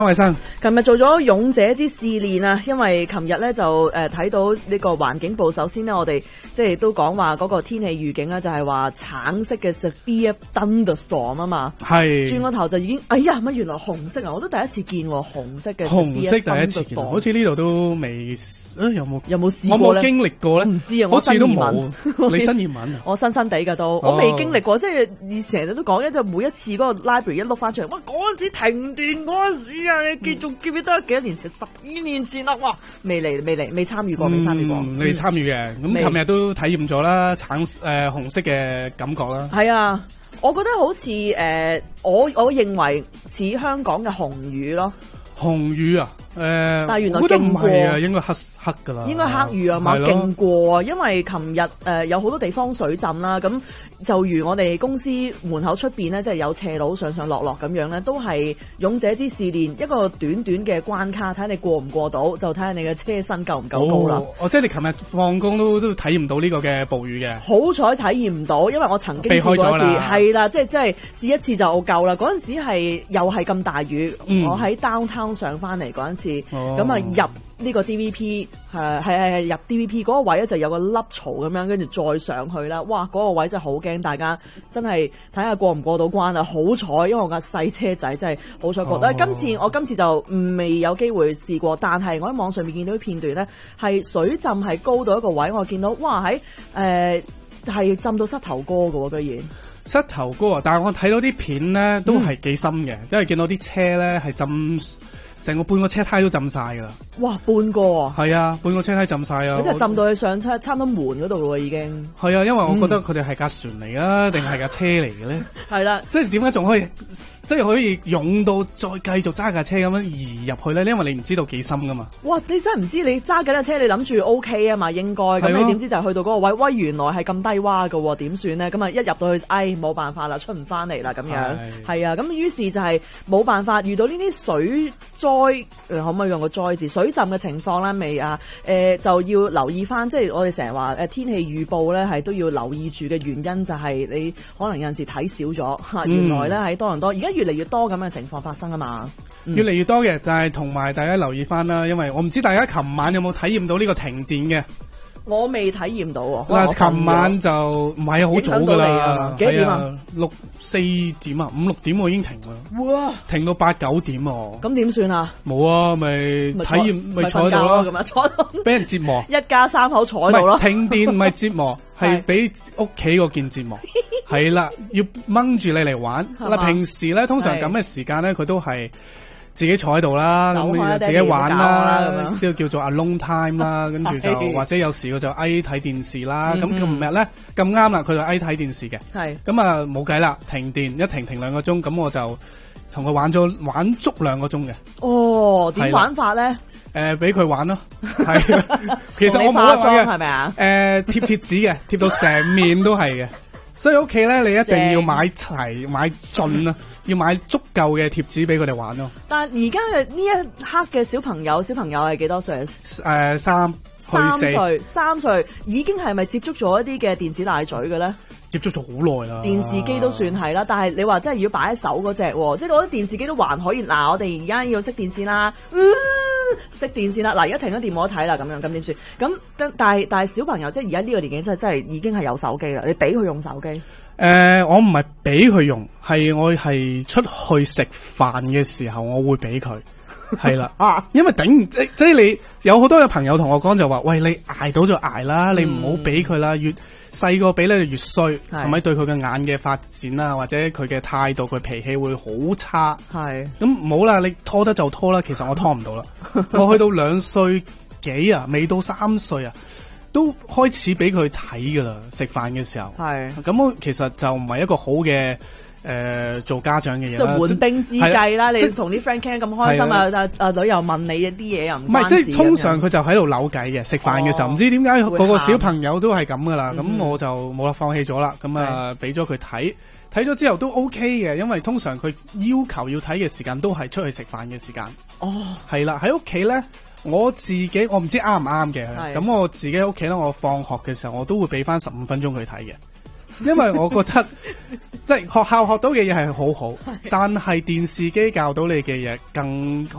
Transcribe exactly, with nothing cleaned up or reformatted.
衛生， 琴日做咗勇者之試煉啊，因為琴日咧就誒睇、呃、到呢個環境部，首先呢，我哋即係都講話嗰個天氣預警咧就係話橙色嘅 severe thunderstorm 啊嘛， 係轉個頭就已經哎呀乜原來紅色啊，我都第一次見喎紅色嘅紅色第一次見，好似呢度都未誒有冇有冇試過咧？ 我冇經歷過咧， 唔知啊， 好似都冇。 我你新移民啊？ 我新新地㗎都，哦、我未經歷過，即係以成日都講咧，就每一次嗰個 library 一碌翻出嚟，哇嗰陣時停電嗰陣時啊，你記仲記唔記得幾多年前？十幾年前啦，哇！未嚟未嚟未參與過，未參與過。 嗯、你哋參與嘅，咁琴日都體驗咗啦，橙誒、呃、紅色嘅感覺啦。 係啊，我覺得好似誒、呃，我我認為似香港嘅紅雨咯。 紅雨啊！誒、呃， 但係原來我覺得唔勁過係啊，應該黑黑噶啦， 應該黑雨啊嘛，勁過啊！因為琴日誒有好多地方水浸啦，咁就如我哋公司門口出邊咧，即係有斜路上上落落咁樣咧，都係勇者之試煉一個短短嘅關卡，睇下你過唔過到，就睇下你嘅車身夠唔夠高啦。 哦，即係你琴日放工都都體驗到呢個嘅暴雨嘅。 好彩體驗唔到，因為我曾經試過一次，係啦，即係即係試一次就夠啦。嗰陣時係又係咁大雨，嗯、我喺 downtown 上翻嚟嗰陣時，咁啊、哦、入呢個 D V P 係係係入 D V P 嗰個位咧就有個凹槽咁樣，跟住再上去啦。哇！嗰、嗰個位真係好驚，大家真係睇下過唔過到關啊！好彩，因為我架細車仔真係好彩過到。哦、今次我今次就未有機會試過，但係我喺網上面見到啲片段咧，係水浸係高到一個位，我見到哇喺誒係浸到膝頭哥㗎喎，居然膝頭哥啊！但係我睇到啲片咧都係幾深嘅，即係見到啲車咧係浸。成個半個車胎都浸晒噶啦！ 哇，半個啊！ 係啊，半個車胎浸晒啊！ 佢真係浸到去上差差唔多門嗰度咯，已經。 係啊，因為我覺得佢哋係架船嚟啊，定係架車嚟嘅咧？係啦，即係點解仲可以，即係可以湧到再繼續揸架車咁樣移入去咧？因為你唔知道幾深噶嘛。哇！ 你真係唔知你揸緊架車，你諗住 O K 啊嘛，應該咁你點知就係去到嗰個位，喂，原來係咁低窪噶喎，點算咧？咁啊一入到去，唉，冇辦法啦，出唔翻嚟啦，咁樣係啊，咁於是就係冇辦法遇到呢啲水災。災可唔可以用個災字？水浸嘅情況啦，未啊？誒、呃、就要留意翻，即係我哋成日話誒天氣預報咧，係都要留意住嘅原因就係你可能有陣時睇少咗嚇，嗯、原來咧喺多倫多而家越嚟越多咁嘅情況發生啊嘛，嗯、越嚟越多嘅，但係同埋大家留意翻啦，因為我唔知大家琴晚有冇體驗到呢個停電嘅。我未體驗到喎。嗱，琴晚就唔係好早噶啦，幾點啊？六四點啊，五六點我已經停啦。哇！停到八九點喎。咁點算啊？冇啊，咪體驗咪坐喺度咯。咁啊，坐到俾人折磨。一家三口坐喺度咯。停電唔係折磨，係俾屋企嗰件折磨。係啦，要掹住你嚟玩。嗱，平時咧通常咁嘅時間咧，佢都係。自己坐喺度啦，咁自己玩啦，即係叫做 alone time 啦，跟住就或者有時佢就嗌睇電視啦。咁琴日咧咁啱啦，佢就嗌睇電視嘅。係咁啊，冇計啦，停電一停停兩個鐘，咁我就同佢玩咗玩足兩個鐘嘅。哦，點玩法咧？誒，俾佢玩咯。係，其實我冇得裝嘅，係咪啊？誒，貼貼紙嘅，貼到成面都係嘅。所以屋企咧，你一定要買齊買盡啊！要買足夠嘅貼紙俾佢哋玩咯。但係而家嘅呢一刻嘅小朋友，小朋友係幾多歲？誒、呃，三三歲，三歲已經係咪接觸咗一啲嘅電子奶嘴嘅咧？接觸咗好耐啦。電視機都算係啦，但係你話真係要擺喺手嗰隻，即係我覺得電視機都還可以。嗱，我哋而家要熄電線啦，嗯、熄電線啦。嗱，而家停咗電冇得睇啦，咁樣咁點算？咁但係但係小朋友即係而家呢個年紀真係真係已經係有手機啦。你俾佢用手機？誒、呃，我唔係俾佢用，係我係出去食飯嘅時候，我會俾佢，係啦，啊，因為頂唔即即係你有好多嘅朋友同我講就話，喂，你捱到就捱啦，嗯、你唔好俾佢啦，越細個俾咧就越衰，係咪對佢嘅眼嘅發展啊，或者佢嘅態度，佢脾氣會好差，係，咁唔好啦，你拖得就拖啦，其實我拖唔到啦，我去到兩歲幾啊，未到三歲啊。都開始俾佢睇噶啦，食飯嘅時候。係咁，我其實就唔係一個好嘅誒、呃、做家長嘅嘢啦。即係緩兵之計啦，你同啲 friend 傾得咁開心啊！阿阿女又問你一啲嘢又唔關事。唔係，即係通常佢就喺度扭計嘅，食飯嘅時候，唔、哦、知點解個個小朋友都係咁噶啦。咁、嗯、我就冇得放棄咗啦。咁啊，俾咗佢睇，睇咗之後都 OK 嘅，因為通常佢要求要睇嘅時間都係出去食飯嘅時間。哦，係啦，喺屋企咧。我自己我唔知啱唔啱嘅，咁我自己喺屋企咧，我放學嘅時候我都會俾翻十五分鐘佢睇嘅。 因為我覺得即係學校學到嘅嘢係好好，但係電視機教到你嘅嘢更